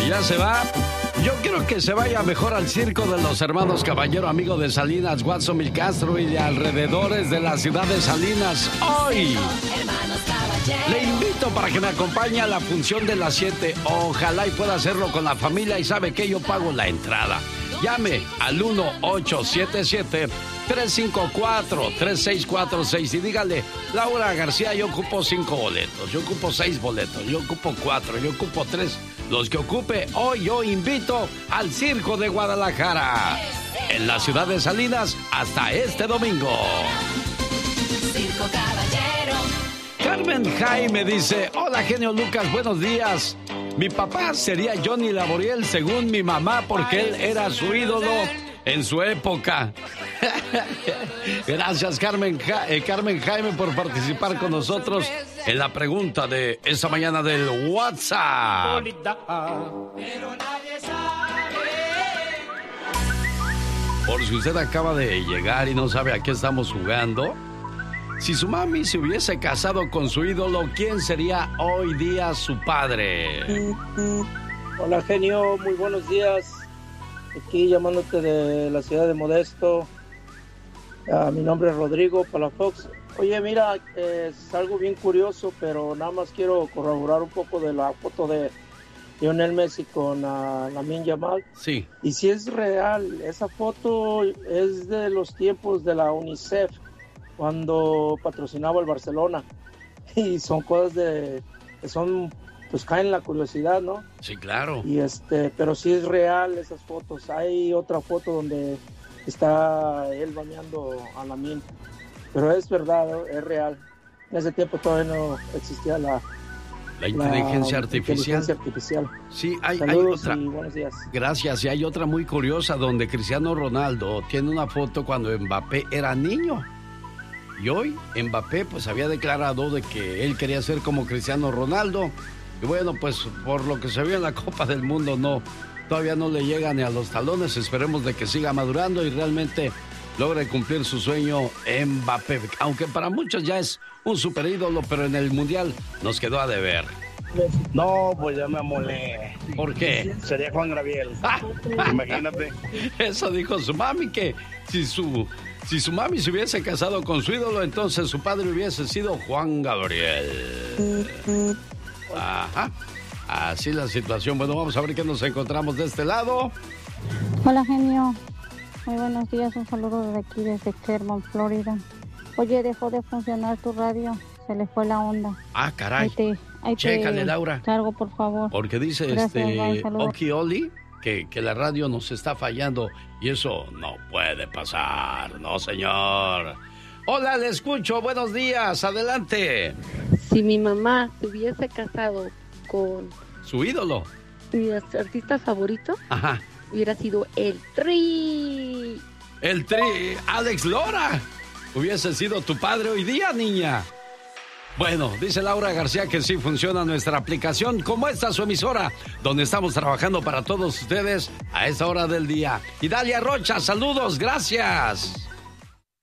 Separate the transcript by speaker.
Speaker 1: Ya se va. Yo quiero que se vaya mejor al circo de los hermanos Caballero, amigo de Salinas, Guasomil Castro y de alrededores de la ciudad de Salinas. Hoy le invito para que me acompañe a la función de las 7. Ojalá y pueda hacerlo con la familia y sabe que yo pago la entrada. Llame al 1877-354-3646 y dígale, Laura García, yo ocupo 5 boletos, yo ocupo 6 boletos, yo ocupo 4, yo ocupo 3. Los que ocupe, hoy yo invito al Circo de Guadalajara, en la ciudad de Salinas, hasta este domingo. Circo Caballero. Carmen Jaime dice, hola genio Lucas, buenos días. Mi papá sería Johnny Laboriel según mi mamá porque él era su ídolo en su época. Gracias Carmen Jaime por participar con nosotros en la pregunta de esta mañana del WhatsApp. Por si usted acaba de llegar y no sabe a qué estamos jugando, si su mami se hubiese casado con su ídolo, ¿quién sería hoy día su padre?
Speaker 2: Hola genio, muy buenos días. Aquí llamándote de la ciudad de Modesto. Mi nombre es Rodrigo Palafox. Oye, mira, es algo bien curioso, pero nada más quiero corroborar un poco de la foto de Lionel Messi con Lamine Yamal.
Speaker 1: Sí.
Speaker 2: Y si es real, esa foto es de los tiempos de la UNICEF, cuando patrocinaba el Barcelona. Y son cosas que son, pues caen en la curiosidad, ¿no?
Speaker 1: Sí, claro.
Speaker 2: Y pero sí es real esas fotos. Hay otra foto donde está él bañando a Lamine, pero es verdad, es real. En ese tiempo todavía no existía la
Speaker 1: inteligencia artificial. Sí, hay otra.
Speaker 2: Y buenos días.
Speaker 1: Gracias. Y hay otra muy curiosa donde Cristiano Ronaldo tiene una foto cuando Mbappé era niño. Y hoy Mbappé pues había declarado de que él quería ser como Cristiano Ronaldo. Y bueno, pues por lo que se vio en la Copa del Mundo todavía no le llega ni a los talones. Esperemos de que siga madurando y realmente logre cumplir su sueño Mbappé. Aunque para muchos ya es un super ídolo, pero en el Mundial nos quedó a deber.
Speaker 3: No, pues ya me amolé.
Speaker 1: ¿Por qué?
Speaker 3: Sería Juan Gabriel. Imagínate.
Speaker 1: Eso dijo su mami, que si su mami se hubiese casado con su ídolo, entonces su padre hubiese sido Juan Gabriel. Ajá. Así la situación. Bueno, vamos a ver qué nos encontramos de este lado.
Speaker 4: Hola, genio. Muy buenos días. Un saludo desde aquí, desde Clermont, Florida. Oye, dejó de funcionar tu radio. Se le fue la onda.
Speaker 1: Ah, caray.
Speaker 4: Ahí
Speaker 1: Chécale, Laura.
Speaker 4: Cargo, por favor.
Speaker 1: Porque dice Okioli que la radio nos está fallando y eso no puede pasar. No, señor. Hola, le escucho. Buenos días. Adelante.
Speaker 5: Si mi mamá se hubiese casado con
Speaker 1: su ídolo,
Speaker 5: mi artista favorito,
Speaker 1: ajá,
Speaker 5: hubiera sido el Tri.
Speaker 1: Alex Lora. Hubiese sido tu padre hoy día, niña. Bueno, dice Laura García que sí funciona nuestra aplicación, como esta su emisora, donde estamos trabajando para todos ustedes a esta hora del día. Y Dalia Rocha, saludos, gracias.